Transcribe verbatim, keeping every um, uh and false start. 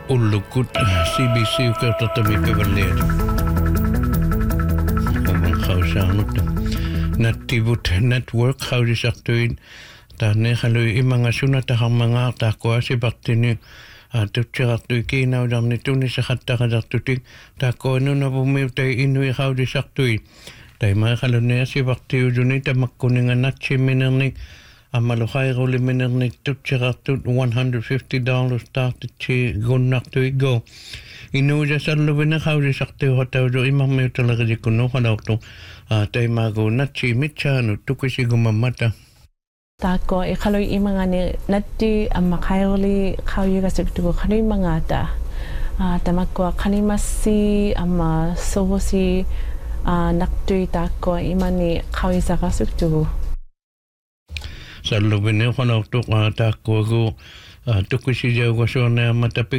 ullukut C B C ukertotami pevalleet. Oman khausaanut nattibut network haudisartuin taanne khalui imanga sunata hammanga taaqquasipartini tutserartui kiinaudarni tunisaqattaqalartuti taakkoinunavumiutai inui haudisartui taima khalunneasipartiuduni tamakkuninganatsimminernik ammaluqairuliminnernik tutserartut one hundred fifty dollars taartitsi gunnartuiggo inuujasallovina haudisartiurataudu imammiutalerikunnu qalortu taimaagu natsi mitsaanut tukisigumammata Tako e kaloi imangani natti amma kairoli kauyuga sektugo kanoi mangata tamako kanimasi amma sovosi naktui tako imani kauyisaka sektugo Sallovine qalortu taakkuagu tukisijaugassuarne amma